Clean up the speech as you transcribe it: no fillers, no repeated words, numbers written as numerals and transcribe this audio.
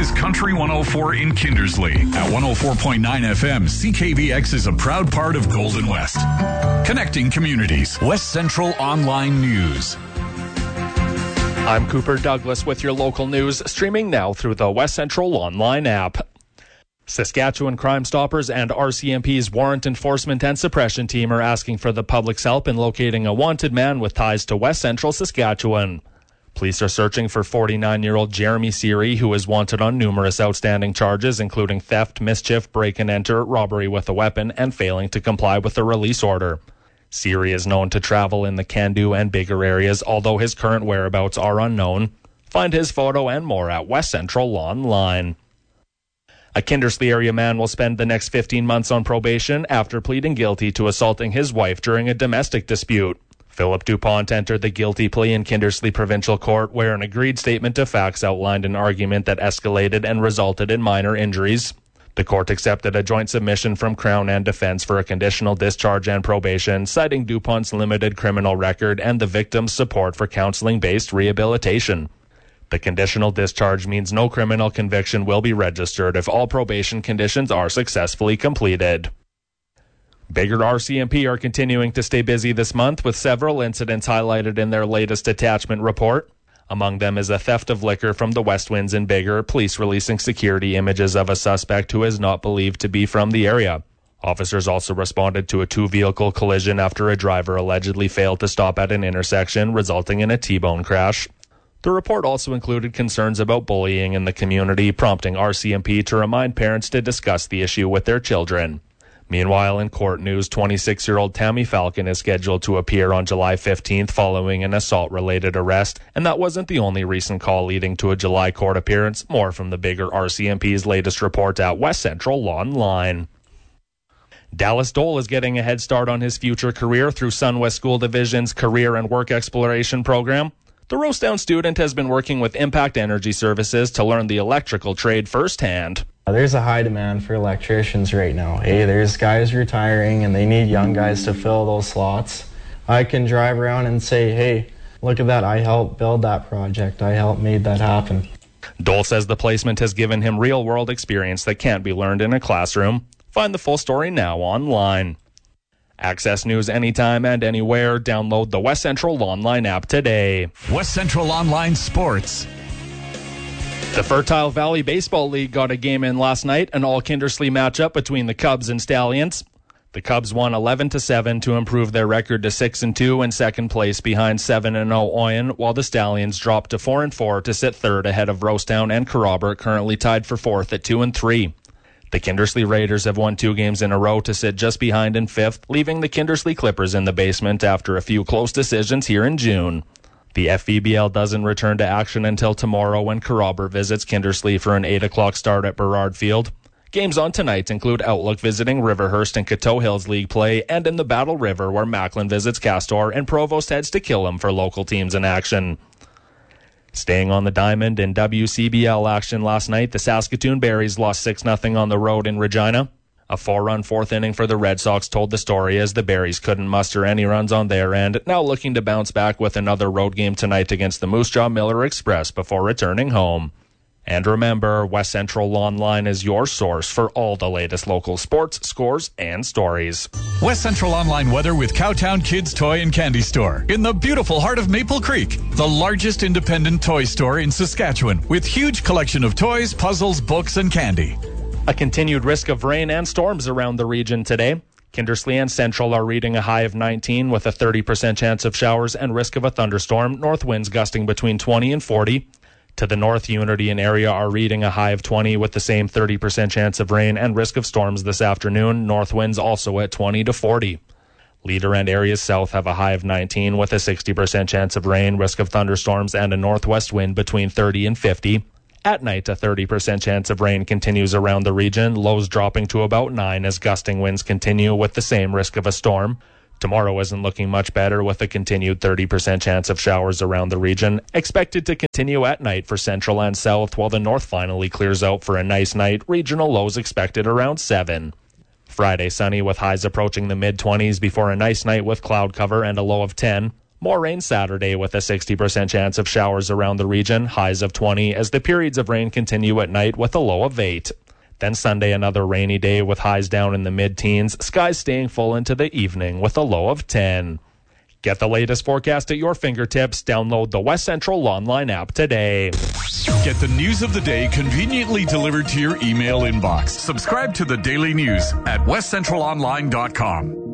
is Country 104 in Kindersley. At 104.9 FM, CKVX is a proud part of Golden West. Connecting communities. West Central Online News. I'm Cooper Douglas with your local news, streaming now through the West Central Online app. Saskatchewan Crime Stoppers and RCMP's Warrant Enforcement and Suppression team are asking for the public's help in locating a wanted man with ties to West Central Saskatchewan. Police are searching for 49-year-old Jeremy Seary, who is wanted on numerous outstanding charges, including theft, mischief, break-and-enter, robbery with a weapon, and failing to comply with a release order. Seary is known to travel in the Candu and Biggar areas, although his current whereabouts are unknown. Find his photo and more at West Central Online. A Kindersley area man will spend the next 15 months on probation after pleading guilty to assaulting his wife during a domestic dispute. Philip DuPont entered the guilty plea in Kindersley Provincial Court, where an agreed statement of facts outlined an argument that escalated and resulted in minor injuries. The court accepted a joint submission from Crown and Defence for a conditional discharge and probation, citing DuPont's limited criminal record and the victim's support for counseling-based rehabilitation. The conditional discharge means no criminal conviction will be registered if all probation conditions are successfully completed. Biggar RCMP are continuing to stay busy this month with several incidents highlighted in their latest detachment report. Among them is a theft of liquor from the West Winds in Biggar, police releasing security images of a suspect who is not believed to be from the area. Officers also responded to a two-vehicle collision after a driver allegedly failed to stop at an intersection, resulting in a T-bone crash. The report also included concerns about bullying in the community, prompting RCMP to remind parents to discuss the issue with their children. Meanwhile, in court news, 26-year-old Tammy Falcon is scheduled to appear on July 15th following an assault-related arrest, and that wasn't the only recent call leading to a July court appearance. More from the Biggar RCMP's latest report at West Central Online. Dallas Dole is getting a head start on his future career through SunWest School Division's Career and Work Exploration program. The Rosedown student has been working with Impact Energy Services to learn the electrical trade firsthand. There's a high demand for electricians right now. Hey, there's guys retiring and they need young guys to fill those slots. I can drive around and say, hey, look at that, I helped build that project. I helped made that happen. Dole says the placement has given him real-world experience that can't be learned in a classroom. Find the full story now online. Access news anytime and anywhere. Download the West Central Online app today. West Central Online Sports. The Fertile Valley Baseball League got a game in last night, an all-Kindersley matchup between the Cubs and Stallions. The Cubs won 11-7 to improve their record to 6-2 in second place behind 7-0 Oyen, while the Stallions dropped to 4-4 to sit third ahead of Rosedown and Kerrobert, currently tied for fourth at 2-3. The Kindersley Raiders have won 2 games in a row to sit just behind in fifth, leaving the Kindersley Clippers in the basement after a few close decisions here in June. The FVBL doesn't return to action until tomorrow when Kerrobert visits Kindersley for an 8 o'clock start at Burrard Field. Games on tonight include Outlook visiting Riverhurst and Coteau Hills League play, and in the Battle River where Macklin visits Castor and Provost heads to Killam for local teams in action. Staying on the diamond in WCBL action last night, the Saskatoon Berries lost 6-0 on the road in Regina. A 4-run fourth inning for the Red Sox told the story as the Berries couldn't muster any runs on their end, now looking to bounce back with another road game tonight against the Moose Jaw Miller Express before returning home. And remember, West Central Online is your source for all the latest local sports, scores, and stories. West Central Online weather with Cowtown Kids Toy and Candy Store in the beautiful heart of Maple Creek, the largest independent toy store in Saskatchewan with huge collection of toys, puzzles, books, and candy. A continued risk of rain and storms around the region today. Kindersley and Central are reading a high of 19 with a 30% chance of showers and risk of a thunderstorm, north winds gusting between 20 and 40. To the north, Unity and area are reading a high of 20 with the same 30% chance of rain and risk of storms this afternoon, north winds also at 20 to 40. Leader and areas south have a high of 19 with a 60% chance of rain, risk of thunderstorms, and a northwest wind between 30 and 50. At night, a 30% chance of rain continues around the region, lows dropping to about 9 as gusting winds continue with the same risk of a storm. Tomorrow isn't looking much better with a continued 30% chance of showers around the region, expected to continue at night for central and south, while the north finally clears out for a nice night, regional lows expected around 7. Friday sunny with highs approaching the mid-20s before a nice night with cloud cover and a low of 10. More rain Saturday with a 60% chance of showers around the region, highs of 20 as the periods of rain continue at night with a low of 8. Then Sunday, another rainy day with highs down in the mid-teens, skies staying full into the evening with a low of 10. Get the latest forecast at your fingertips. Download the West Central online app today. Get the news of the day conveniently delivered to your email inbox. Subscribe to the Daily News at westcentralonline.com.